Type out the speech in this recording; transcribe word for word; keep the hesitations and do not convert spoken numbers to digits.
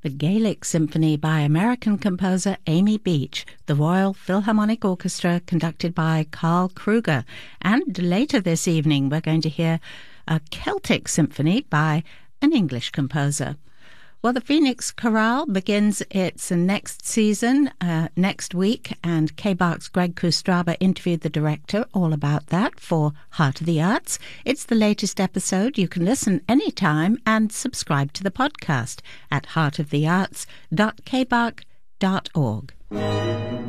the Gaelic Symphony by American composer Amy Beach, the Royal Philharmonic Orchestra conducted by Carl Kruger. And later this evening we're going to hear a Celtic Symphony by an English composer. Well, the Phoenix Chorale begins its next season uh, next week, and K B A R's Greg Kustraba interviewed the director all about that for Heart of the Arts. It's the latest episode. You can listen anytime and subscribe to the podcast at heart of the arts dot k b a r dot org.